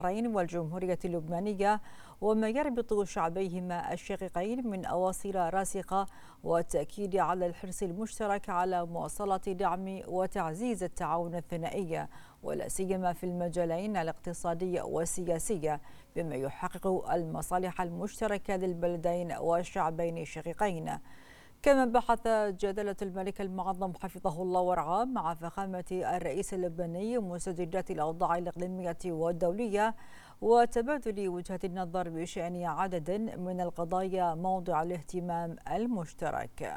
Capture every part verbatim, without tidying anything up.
البحرين والجمهورية اللبنانية وما يربط شعبيهما الشقيقين من أواصر راسخة، والتأكيد على الحرص المشترك على مواصلة دعم وتعزيز التعاون الثنائي، ولا سيما في المجالين الاقتصادي والسياسي، بما يحقق المصالح المشتركة للبلدين والشعبين الشقيقين. كما بحث جلالة الملك المعظم حفظه الله ورعاه مع فخامة الرئيس اللبناني مستجدات الأوضاع الإقليمية والدولية وتبادل وجهات النظر بشأن عدد من القضايا موضع الاهتمام المشترك.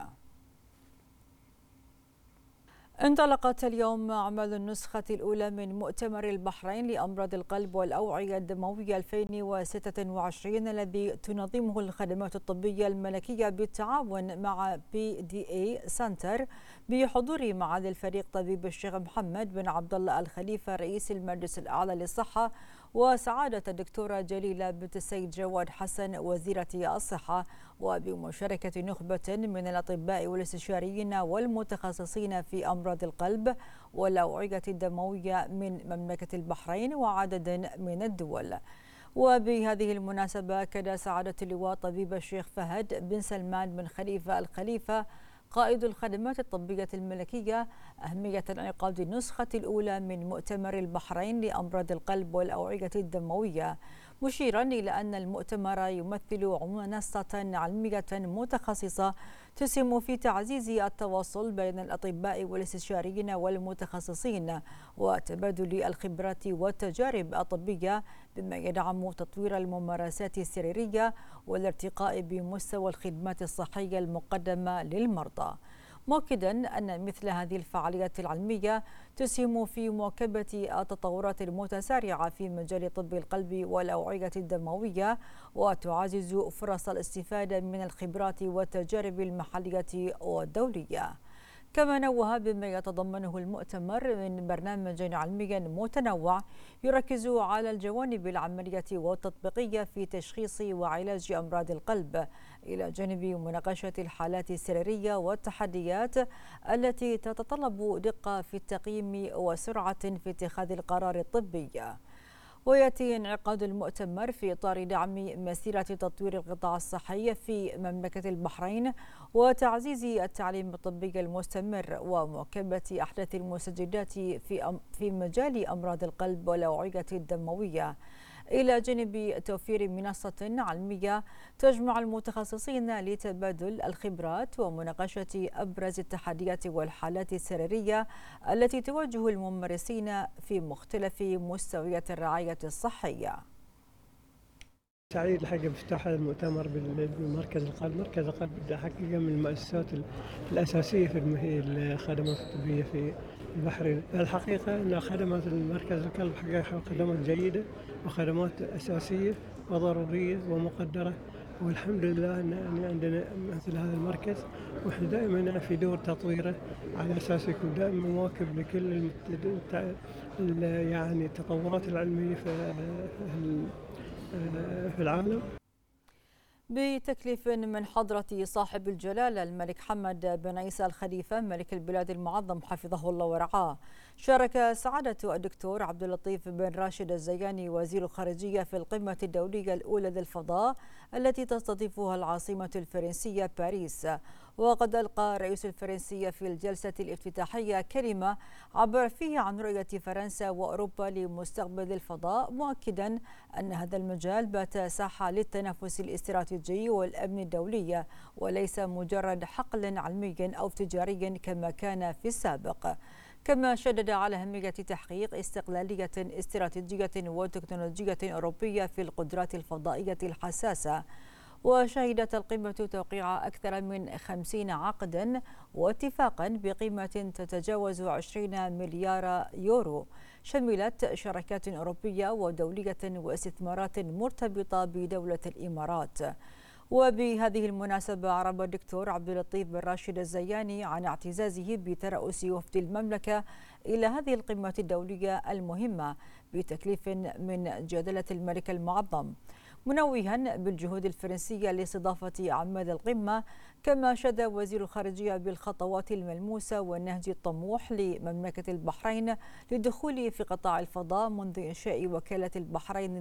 انطلقت اليوم أعمال النسخة الأولى من مؤتمر البحرين لأمراض القلب والأوعية الدموية ألفين وستة وعشرين الذي تنظمه الخدمات الطبية الملكية بالتعاون مع بي دي اي سنتر، بحضور معالي الفريق طبيب الشيخ محمد بن عبد الله الخليفة رئيس المجلس الأعلى للصحة، وسعادة الدكتورة جليلة بنت السيد جواد حسن وزيرة الصحة، وبمشاركة نخبة من الأطباء والاستشاريين والمتخصصين في أمراض القلب والأوعية الدموية من مملكة البحرين وعدد من الدول. وبهذه المناسبة كان سعادة اللواء طبيب الشيخ فهد بن سلمان بن خليفة الخليفة قائد الخدمات الطبية الملكية أهمية انعقاد النسخة الأولى من مؤتمر البحرين لأمراض القلب والأوعية الدموية، مشيرا إلى أن المؤتمر يمثل منصة علمية متخصصة تسهم في تعزيز التواصل بين الأطباء والاستشاريين والمتخصصين وتبادل الخبرات والتجارب الطبية، بما يدعم تطوير الممارسات السريرية والارتقاء بمستوى الخدمات الصحية المقدمة للمرضى، مؤكدا أن مثل هذه الفعاليات العلمية تسهم في مواكبة التطورات المتسارعة في مجال طب القلب والأوعية الدموية وتعزز فرص الاستفادة من الخبرات والتجارب المحلية والدولية. كما نوه بما يتضمنه المؤتمر من برنامج علمي متنوع يركز على الجوانب العملية والتطبيقية في تشخيص وعلاج أمراض القلب، إلى جانب مناقشة الحالات السريرية والتحديات التي تتطلب دقة في التقييم وسرعة في اتخاذ القرار الطبي. ويأتي انعقاد المؤتمر في إطار دعم مسيرة تطوير القطاع الصحي في مملكة البحرين وتعزيز التعليم الطبي المستمر ومواكبة أحدث المستجدات في في مجال أمراض القلب والأوعية الدموية، إلى جانب توفير منصة علمية تجمع المتخصصين لتبادل الخبرات ومناقشة أبرز التحديات والحالات السريرية التي تواجه الممارسين في مختلف مستويات الرعاية الصحية. سعيد الحقيقة بافتتاح المؤتمر بمركز القلب. مركز القلب حقيقة من المؤسسات الأساسية في الخدمات الطبية في البحرين. الحقيقة أن خدمات المركز القلب حقيقة خدمات جيدة وخدمات أساسية وضرورية ومقدرة، والحمد لله أن عندنا مثل هذا المركز، وإحنا دائما في دور تطويره على أساس يكون دائما مواكب لكل يعني التطورات العلمية في في العالم. بتكليف من حضرة صاحب الجلالة الملك حمد بن عيسى الخليفة ملك البلاد المعظم حفظه الله ورعاه، شارك سعادة الدكتور عبد اللطيف بن راشد الزياني وزير الخارجية في القمة الدولية الأولى للفضاء التي تستضيفها العاصمة الفرنسية باريس. وقد ألقى الرئيس الفرنسي في الجلسة الافتتاحية كلمة عبر فيها عن رؤية فرنسا وأوروبا لمستقبل الفضاء، مؤكدا أن هذا المجال بات ساحة للتنافس الاستراتيجي والأمن الدولي وليس مجرد حقل علمي أو تجاري كما كان في السابق. كما شدد على أهمية تحقيق استقلالية استراتيجية وتكنولوجية أوروبية في القدرات الفضائية الحساسة. وشهدت القمة توقيع أكثر من خمسين عقدا واتفاقا بقيمة تتجاوز عشرين مليار يورو، شملت شركات أوروبية ودولية واستثمارات مرتبطة بدولة الإمارات. وبهذه المناسبة أعرب الدكتور عبد اللطيف بن راشد الزياني عن اعتزازه بترأس وفد المملكة إلى هذه القمة الدولية المهمة بتكليف من جلالة الملك المعظم، منوها بالجهود الفرنسية لاستضافة أعمال القمة. كما شد وزير الخارجية بالخطوات الملموسة والنهج الطموح لمملكة البحرين للدخول في قطاع الفضاء منذ إنشاء وكالة البحرين